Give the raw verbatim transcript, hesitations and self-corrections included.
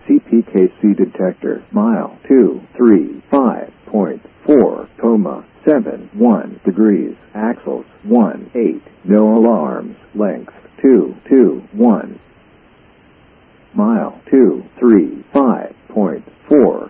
C P K C detector. Mile two three five point four, comma seven one degrees. Axles one eight. No alarms. Length two two one. Mile two three five point four,